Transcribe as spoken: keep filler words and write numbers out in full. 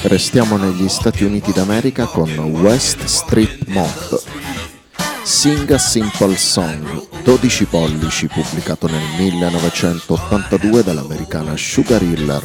Restiamo negli Stati Uniti d'America con West Street Moth. Sing a Simple Song, dodici pollici, pubblicato nel millenovecentottantadue dall'americana Sugar Hiller.